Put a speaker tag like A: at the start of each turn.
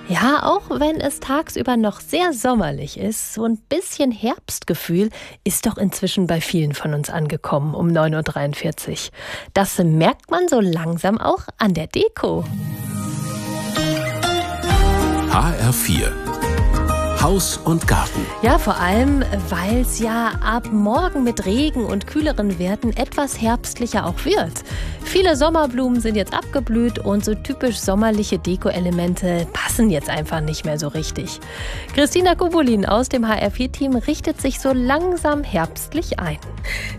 A: Ja, auch wenn es tagsüber noch sehr sommerlich ist, so ein bisschen Herbstgefühl ist doch inzwischen bei vielen von uns angekommen um 9:43 Uhr. Das merkt man so langsam auch an der Deko.
B: HR4 Haus und Garten.
A: Ja, vor allem, weil es ja ab morgen mit Regen und kühleren Werten etwas herbstlicher auch wird. Viele Sommerblumen sind jetzt abgeblüht und so typisch sommerliche Deko-Elemente passen jetzt einfach nicht mehr so richtig. Christina Kubulin aus dem HR4-Team richtet sich so langsam herbstlich ein.